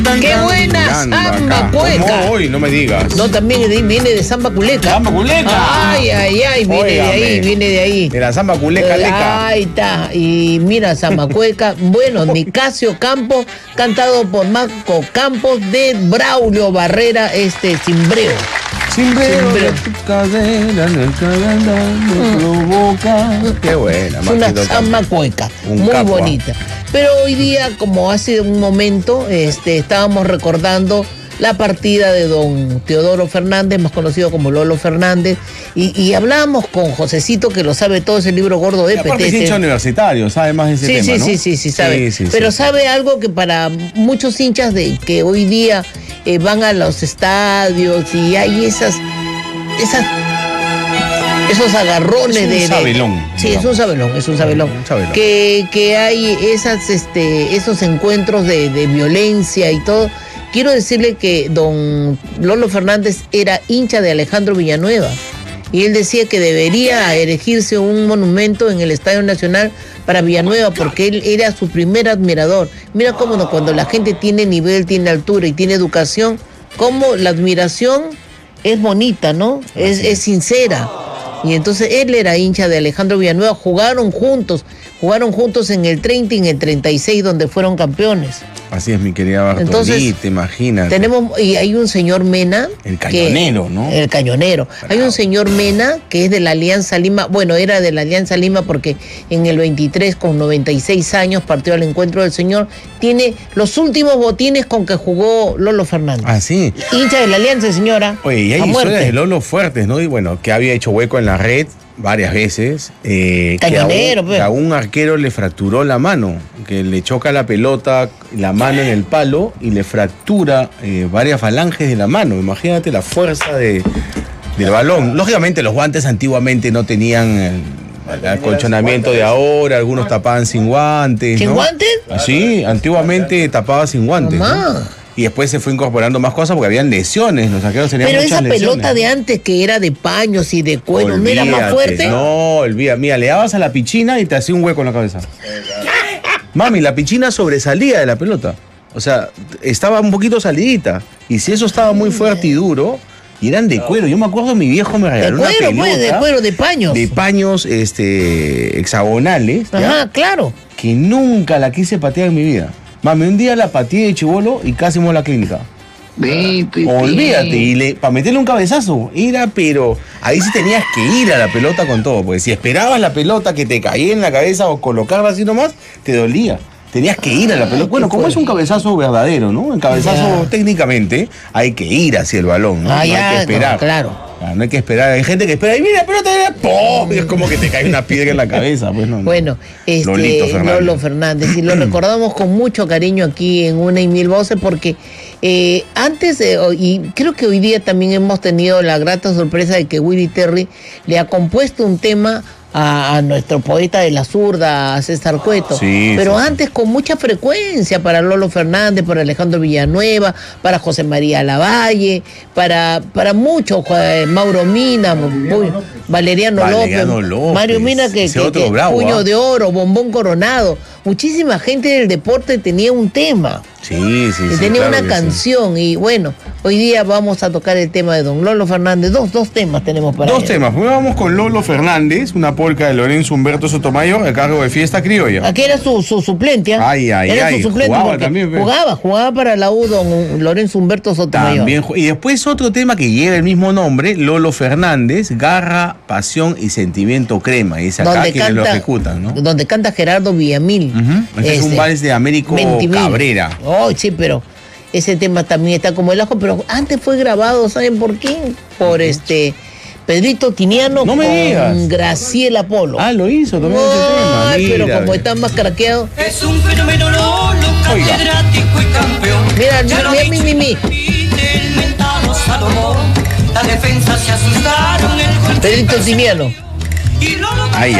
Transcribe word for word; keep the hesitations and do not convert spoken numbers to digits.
¡Qué buena samba cueca! ¿Cómo hoy? No me digas. No, también viene de samba culeca. ¿Samba culeca? Ay, ay, ay, viene Óigame, de ahí, viene de ahí. De la samba culeca, leca. Ahí está. Y mira, samba cueca. Bueno, Nicasio Campos, cantado por Marco Campos de Braulio Barrera, este Cimbreo. Cimbreo de tu cadera, en el cadera me provoca. Qué buena, Es una Marquito samba Campos. cueca, Un muy capo, bonita. Pero hoy día, como hace un momento, este, estábamos recordando la partida de don Teodoro Fernández, más conocido como Lolo Fernández, y, y hablábamos con Josecito, que lo sabe todo, ese libro gordo de Y aparte es Petete. hincha universitario, sabe más de ese Sí, tema, sí, ¿no? sí, sí, sí, sabe. Sí, sí, Pero sí. sabe algo que para muchos hinchas de que hoy día eh, van a los estadios y hay esas, esas, esos agarrones Es un de, de- sabelón, Sí, digamos. es un sabelón, es un sabelón. Un sabelón. Que, que hay esas, este, esos encuentros de, de violencia y todo. Quiero decirle que don Lolo Fernández era hincha de Alejandro Villanueva. Y él decía que debería erigirse un monumento en el Estadio Nacional para Villanueva, porque él era su primer admirador. Mira cómo no, cuando la gente tiene nivel, tiene altura y tiene educación, cómo la admiración es bonita, ¿no? Es, es sincera. Y entonces él era hincha de Alejandro Villanueva, jugaron juntos, jugaron juntos en el treinta y en el treinta y seis, donde fueron campeones. Así es, mi querida Bartolita, Entonces, imagínate. Tenemos, y hay un señor Mena. El que- cañonero, ¿no? El cañonero. Hay un señor Mena que es de la Alianza Lima, bueno, era de la Alianza Lima porque en el veintitrés, con noventa y seis años, partió al encuentro del señor. Tiene los últimos botines con que jugó Lolo Fernández. Ah, sí. Hincha de la Alianza, señora. Oye, y hay A historias muerte. de Lolo fuertes, ¿no? Y bueno, que había hecho hueco en la red varias veces. Eh, que a un- Cañonero, pues. que a un arquero le fracturó la mano, que le choca la pelota, la mano en el palo y le fractura eh, varias falanges de la mano. Imagínate la fuerza de, del balón. Lógicamente los guantes antiguamente no tenían el, el acolchonamiento de ahora, algunos tapaban sin guantes. ¿Sin ¿no? guantes? Sí, antiguamente tapaba sin guantes. ¿no? Mamá. Y después se fue incorporando más cosas porque habían lesiones, los arqueros tenían Pero muchas esa lesiones. pelota de antes que era de paños y de cuero, ¿no era más Olvídate, fuerte? No, olvida. Mira, le dabas a la pichina y te hacía un hueco en la cabeza. Mami, la pichina sobresalía de la pelota. O sea, estaba un poquito salidita. Y si eso estaba muy fuerte y duro, y eran de cuero. Yo me acuerdo, mi viejo me De regaló una cuero, pelota pues, de cuero, de paños. de paños este, hexagonales, ¿ya? Ajá, claro. Que nunca la quise patear en mi vida. Mami, un día la pateé de chibolo y casi me la clínica. Olvídate, y le, para meterle un cabezazo, era, pero ahí sí tenías que ir a la pelota con todo, porque si esperabas la pelota que te caía en la cabeza o colocarla así nomás, te dolía. Tenías que ir a la pelota. Bueno, como es un cabezazo verdadero, ¿no? El cabezazo Ya. técnicamente hay que ir hacia el balón, ¿no? Ah, no ya, hay que esperar. no, claro. Ah, no hay que esperar. Hay gente que espera y mira la pelota, y ¡pum! Y es como que te cae una piedra en la cabeza. Pues no, no. Bueno, este, Lolito Fernández. Lolo Fernández, y lo recordamos con mucho cariño aquí en Una y Mil Voces, porque eh, antes, de, y creo que hoy día también hemos tenido la grata sorpresa de que Willy Terry le ha compuesto un tema a, a nuestro poeta de la zurda, a César Cueto. Sí, Pero sí, sí. antes con mucha frecuencia para Lolo Fernández, para Alejandro Villanueva, para José María Lavalle, para, para muchos, eh, Mauro Mina, uy, Valeriano, Valeriano López, López, Mario Mina, que, ese que- otro que bravo, puño ¿ah? de oro, Bombón Coronado. Muchísima gente del deporte tenía un tema. Sí, sí, Y sí. tenía claro una que sí. canción. Y bueno, hoy día vamos a tocar el tema de don Lolo Fernández. Dos, dos temas tenemos para Dos él. temas. Primero vamos con Lolo Fernández, una polca de Lorenzo Humberto Sotomayor, a cargo de Fiesta Criolla. Aquí era su, su suplente. ¿ah? Ay, ay, era ay, su suplente jugaba porque también, pe. Jugaba, jugaba para la U don Lorenzo Humberto Sotomayor. También, ju- y después otro tema que lleva el mismo nombre, Lolo Fernández, Garra, Pasión y Sentimiento Crema. Y es acá donde quienes lo canta, ejecutan, ¿no? donde canta Gerardo Villamil. Ujú. Este es un vals de Américo Ventimil. Cabrera. Oh, sí, pero ese tema también está como el ajo, pero antes fue grabado, ¿saben por quién? Por este Pedrito Tiniano No me con digas. Graciela Polo. Ah, lo hizo también ese tema. Ay, pero Mira, como ve. está más craqueado. Es un fenómeno Lolo, Oiga. catedrático y campeón. Mira, Ya lo mira, dicho mi, mi, mi. y del mentado Salomón. La defensa se asustaron, el gol Pedrito Tiniano. y Lolo Ay,